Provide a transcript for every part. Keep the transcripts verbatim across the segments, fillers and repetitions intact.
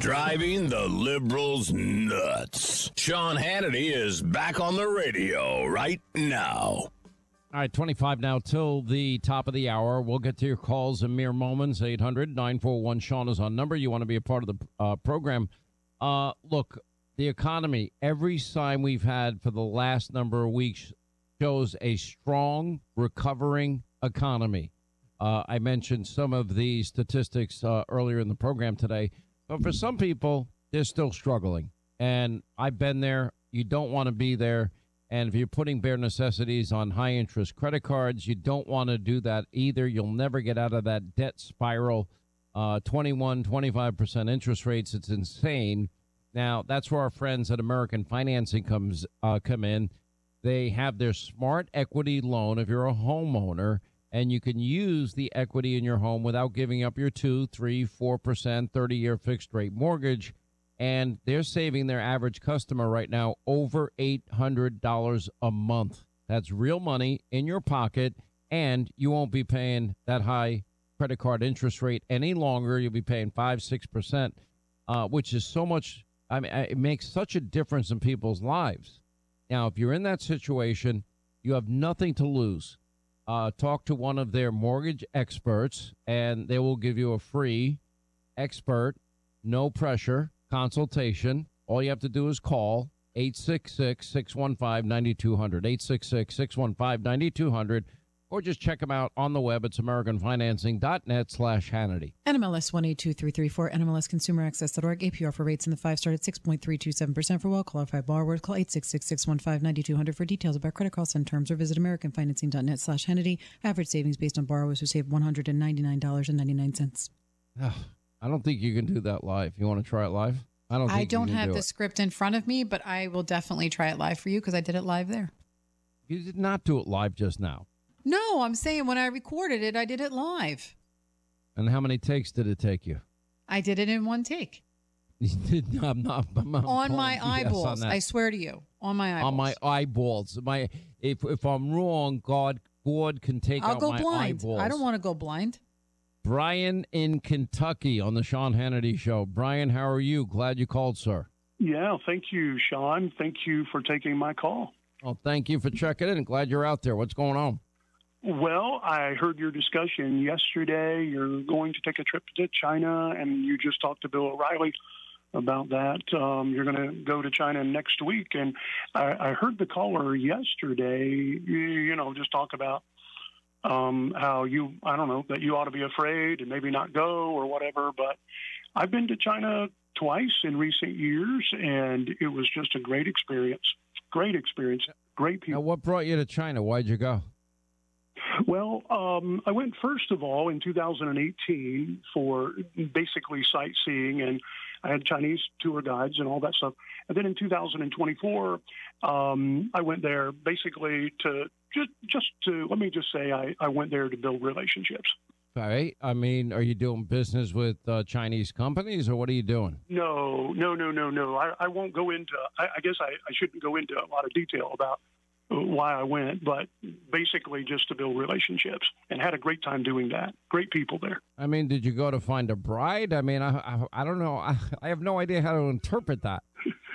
Driving the liberals nuts. Sean Hannity is back on the radio right now. All right, twenty-five now till the top of the hour. We'll get to your calls in mere moments. eight hundred nine four one Sean is on number. You want to be a part of the uh, program. Uh, look, the economy, every sign we've had for the last number of weeks shows a strong, recovering economy. Uh, I mentioned some of these statistics uh, earlier in the program today. But for some people, they're still struggling. And I've been there. You don't want to be there. And if you're putting bare necessities on high interest credit cards, you don't want to do that either. You'll never get out of that debt spiral. Uh, twenty-one, twenty-five percent interest rates. It's insane. Now, that's where our friends at American Financing comes uh, come in. They have their smart equity loan if you're a homeowner. And you can use the equity in your home without giving up your two, three, four percent thirty-year fixed rate mortgage. And they're saving their average customer right now over eight hundred dollars a month. That's real money in your pocket, and you won't be paying that high credit card interest rate any longer. You'll be paying five, six percent, uh, which is so much. I mean, it makes such a difference in people's lives. Now, if you're in that situation, you have nothing to lose. Uh, talk to one of their mortgage experts, and they will give you a free expert, no pressure consultation. All you have to do is call eight six six, six one five, nine two zero zero, eight six six, six one five, nine two zero zero, or just check them out on the web. It's americanfinancing.net slash Hannity. N M L S one eight two three three four, N M L S consumer access dot org. A P R for rates in the five star at six point three two seven percent for well-qualified borrowers. Call eight six six, six one five, nine two zero zero for details about credit costs and terms, or visit americanfinancing.net slash Hannity. Average savings based on borrowers who save one hundred ninety-nine dollars and ninety-nine cents. Oh, I don't think you can do that live. You want to try it live? I don't think I don't you can have do the it. script in front of me, but I will definitely try it live for you because I did it live there. You did not do it live just now. No, I'm saying when I recorded it, I did it live. And how many takes did it take you? I did it in one take. You did not, I'm not, I'm not On my calling B S eyeballs. on that. I swear to you. On my eyeballs. On my eyeballs. My if if I'm wrong, God God can take I'll out go my blind. eyeballs. I don't want to go blind. Brian in Kentucky on the Sean Hannity Show. Brian, how are you? Glad you called, sir. Yeah, thank you, Sean. Thank you for taking my call. Oh, thank you for checking in. Glad you're out there. What's going on? Well, I heard your discussion yesterday. You're going to take a trip to China, and you just talked to Bill O'Reilly about that. Um, you're going to go to China next week. And I, I heard the caller yesterday, you, you know, just talk about um, how you, I don't know, that you ought to be afraid and maybe not go or whatever. But I've been to China twice in recent years, and it was just a great experience. Great experience. Great people. Now, what brought you to China? Why'd you go? Well, um, I went first of all in two thousand eighteen for basically sightseeing, and I had Chinese tour guides and all that stuff. And then in two thousand twenty-four, um, I went there basically to just just to let me just say I, I went there to build relationships. All right. I mean, are you doing business with uh, Chinese companies, or what are you doing? No, no, no, no, no. I, I won't go into. I, I guess I, I shouldn't go into a lot of detail about why I went, but basically just to build relationships, and had a great time doing that. Great people there. I mean, did you go to find a bride? I mean, I I, I don't know. I, I have no idea how to interpret that.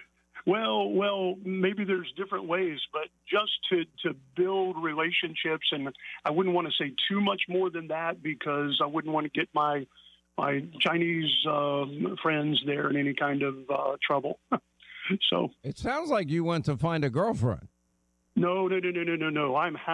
Well, well, maybe there's different ways, but just to, to build relationships, and I wouldn't want to say too much more than that because I wouldn't want to get my my Chinese uh, friends there in any kind of uh, trouble. So it sounds like you went to find a girlfriend. No, no, no, no, no, no, no. I'm happy.